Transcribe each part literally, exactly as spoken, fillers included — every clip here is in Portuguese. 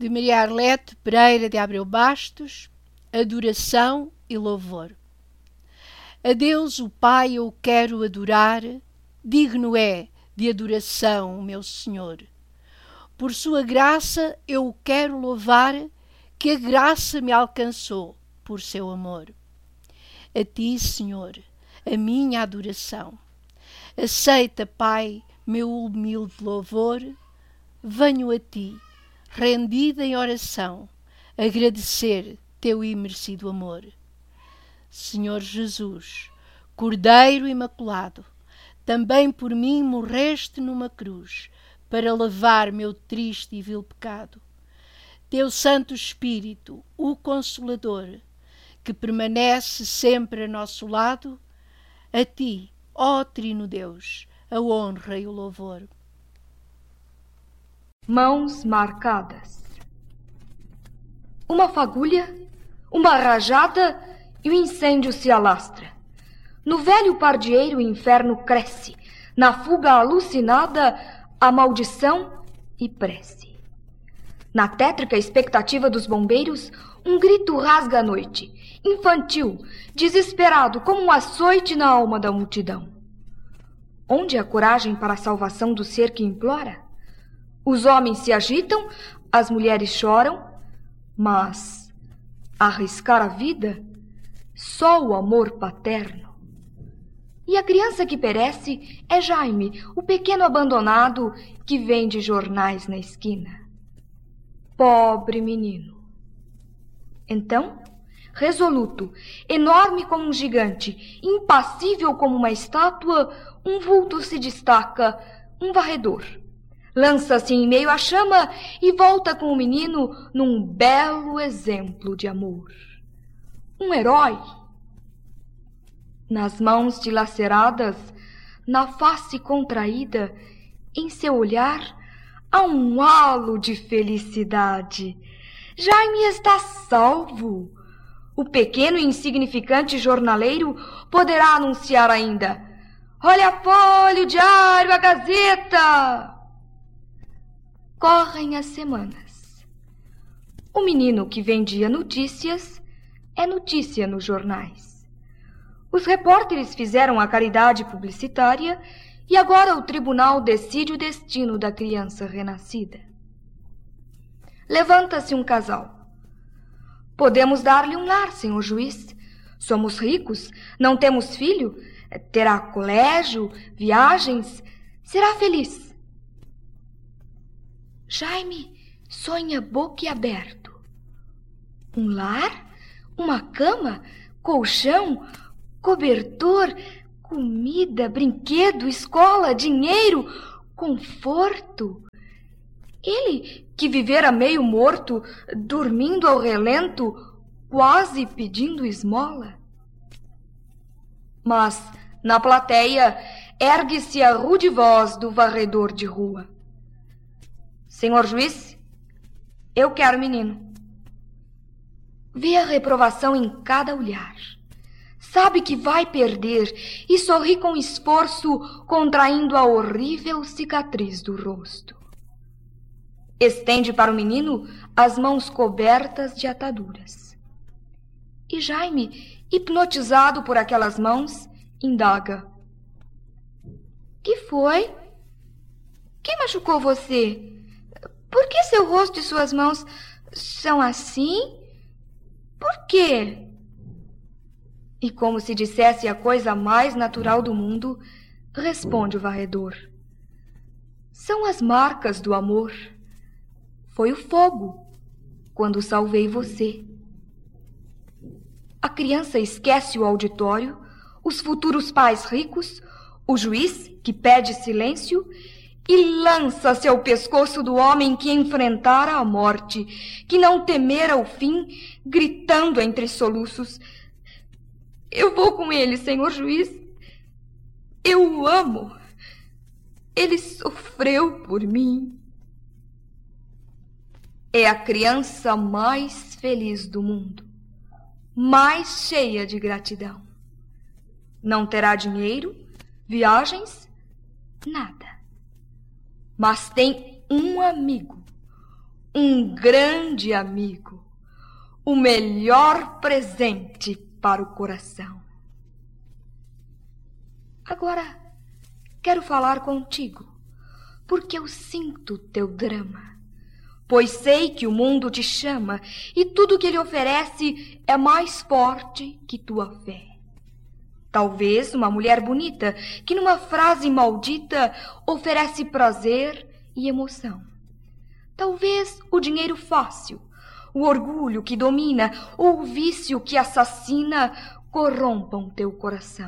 de Maria Arlete Pereira de Abreu Bastos, adoração e louvor. A Deus o Pai eu quero adorar, digno é de adoração o meu Senhor. Por sua graça eu o quero louvar, que a graça me alcançou por seu amor. A ti, Senhor, a minha adoração. Aceita, Pai, meu humilde louvor. Venho a ti, rendida em oração, agradecer teu imerecido amor. Senhor Jesus, Cordeiro Imaculado, também por mim morreste numa cruz, para levar meu triste e vil pecado. Teu Santo Espírito, o Consolador, que permanece sempre a nosso lado, a ti, ó Trino Deus, a honra e o louvor. Mãos marcadas. Uma fagulha, uma rajada e o incêndio se alastra. No velho pardieiro o inferno cresce, na fuga alucinada a maldição e prece. Na tétrica expectativa dos bombeiros, um grito rasga a noite, infantil, desesperado, como um açoite na alma da multidão. Onde a coragem para a salvação do ser que implora? Os homens se agitam, as mulheres choram, mas arriscar a vida, só o amor paterno. E a criança que perece é Jaime, o pequeno abandonado que vende jornais na esquina. Pobre menino. Então, resoluto, enorme como um gigante, impassível como uma estátua, um vulto se destaca, um varredor. Lança-se em meio à chama e volta com o menino num belo exemplo de amor. Um herói. Nas mãos dilaceradas, na face contraída, em seu olhar, há um halo de felicidade. Jaime está salvo. O pequeno e insignificante jornaleiro poderá anunciar ainda: olha a folha, o diário, a gazeta. Correm as semanas. O menino que vendia notícias é notícia nos jornais. Os repórteres fizeram a caridade publicitária e agora o tribunal decide o destino da criança renascida. Levanta-se um casal. Podemos dar-lhe um lar, senhor juiz. Somos ricos, não temos filho, terá colégio, viagens, será feliz. Jaime sonha boquiaberto. Um lar, uma cama, colchão, cobertor, comida, brinquedo, escola, dinheiro, conforto. Ele, que vivera meio morto, dormindo ao relento, quase pedindo esmola. Mas, na plateia, ergue-se a rude voz do varredor de rua. Senhor juiz, eu quero menino. Vê a reprovação em cada olhar. Sabe que vai perder e sorri com esforço, contraindo a horrível cicatriz do rosto. Estende para o menino as mãos cobertas de ataduras. E Jaime, hipnotizado por aquelas mãos, indaga: que foi? Quem machucou você? Por que seu rosto e suas mãos são assim? Por quê? E como se dissesse a coisa mais natural do mundo, responde o varredor: são as marcas do amor. Foi o fogo, quando salvei você. A criança esquece o auditório, os futuros pais ricos, o juiz, que pede silêncio, e lança-se ao pescoço do homem que enfrentara a morte, que não temera o fim, gritando entre soluços: eu vou com ele, senhor juiz. Eu o amo. Ele sofreu por mim. É a criança mais feliz do mundo, mais cheia de gratidão. Não terá dinheiro, viagens, nada. Mas tem um amigo, um grande amigo, o melhor presente para o coração. Agora quero falar contigo, porque eu sinto teu drama, pois sei que o mundo te chama e tudo que ele oferece é mais forte que tua fé. Talvez uma mulher bonita que numa frase maldita oferece prazer e emoção. Talvez o dinheiro fácil, o orgulho que domina ou o vício que assassina corrompam teu coração.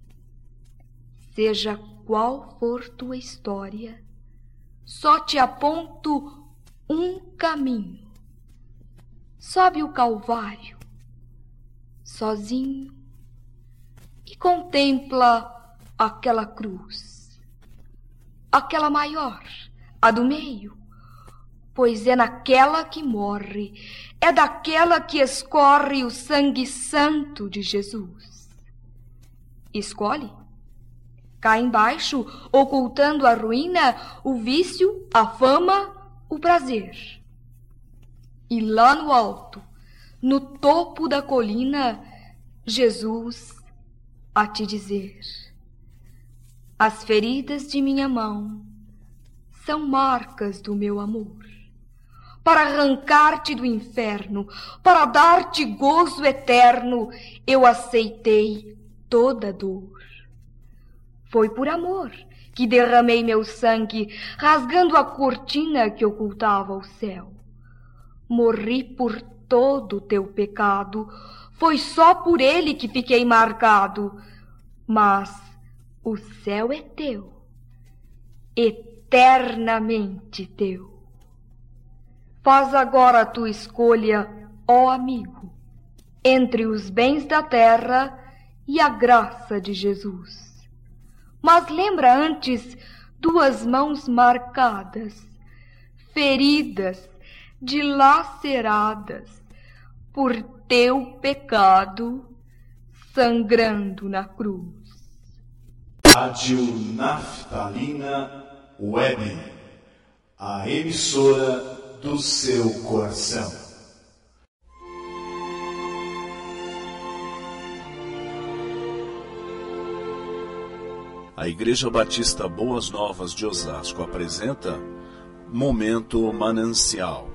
Seja qual for tua história, só te aponto um caminho. Sobe o Calvário, sozinho, e contempla aquela cruz, aquela maior, a do meio, pois é naquela que morre, é daquela que escorre o sangue santo de Jesus. Escolhe. Cá embaixo, ocultando a ruína, o vício, a fama, o prazer. E lá no alto, no topo da colina, Jesus a te dizer: as feridas de minha mão são marcas do meu amor, para arrancar-te do inferno, para dar-te gozo eterno, eu aceitei toda dor. Foi por amor que derramei meu sangue, rasgando a cortina que ocultava o céu. Morri por todo o teu pecado, foi só por ele que fiquei marcado. Mas o céu é teu, eternamente teu. Faz agora a tua escolha, ó amigo, entre os bens da terra e a graça de Jesus. Mas lembra antes duas mãos marcadas, feridas, dilaceradas por teu pecado, sangrando na cruz. Rádio Naftalina Web, a emissora do seu coração. A Igreja Batista Boas Novas de Osasco apresenta Momento Manancial.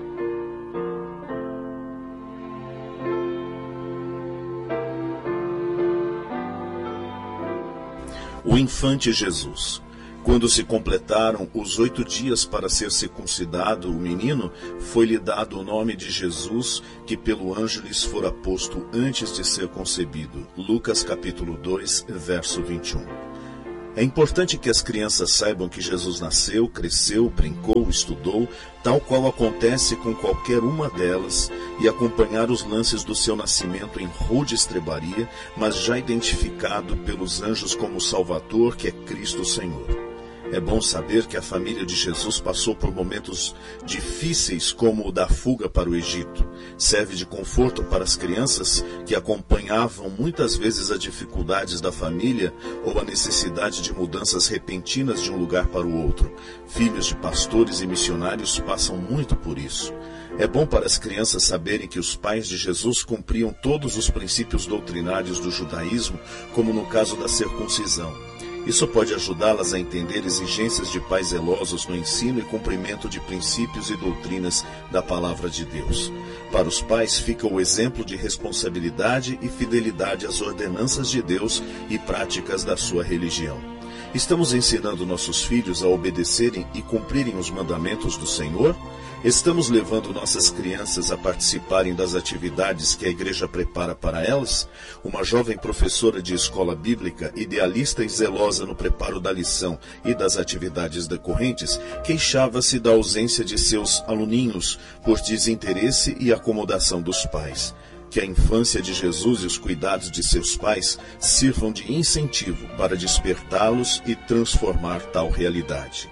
O infante Jesus. Quando se completaram os oito dias para ser circuncidado o menino, foi-lhe dado o nome de Jesus, que pelo anjo lhes fora posto antes de ser concebido. Lucas capítulo dois, verso vinte e um. É importante que as crianças saibam que Jesus nasceu, cresceu, brincou, estudou, tal qual acontece com qualquer uma delas, e acompanhar os lances do seu nascimento em rude estrebaria, mas já identificado pelos anjos como Salvador, que é Cristo Senhor. É bom saber que a família de Jesus passou por momentos difíceis, como o da fuga para o Egito. Serve de conforto para as crianças que acompanhavam muitas vezes as dificuldades da família ou a necessidade de mudanças repentinas de um lugar para o outro. Filhos de pastores e missionários passam muito por isso. É bom para as crianças saberem que os pais de Jesus cumpriam todos os princípios doutrinários do judaísmo, como no caso da circuncisão. Isso pode ajudá-las a entender exigências de pais zelosos no ensino e cumprimento de princípios e doutrinas da palavra de Deus. Para os pais fica o exemplo de responsabilidade e fidelidade às ordenanças de Deus e práticas da sua religião. Estamos ensinando nossos filhos a obedecerem e cumprirem os mandamentos do Senhor? Estamos levando nossas crianças a participarem das atividades que a igreja prepara para elas? Uma jovem professora de escola bíblica, idealista e zelosa no preparo da lição e das atividades decorrentes, queixava-se da ausência de seus aluninhos por desinteresse e acomodação dos pais. Que a infância de Jesus e os cuidados de seus pais sirvam de incentivo para despertá-los e transformar tal realidade.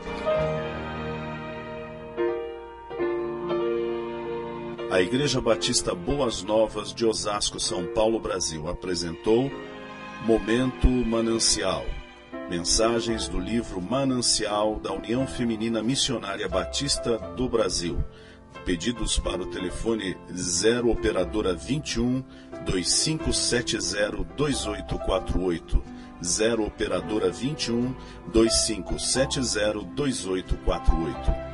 A Igreja Batista Boas Novas de Osasco, São Paulo, Brasil, apresentou Momento Manancial. Mensagens do livro Manancial da União Feminina Missionária Batista do Brasil. Pedidos para o telefone zero operadora vinte e um, dois cinco sete zero, dois oito quatro oito. zero operadora vinte e um, dois cinco sete zero, dois oito quatro oito.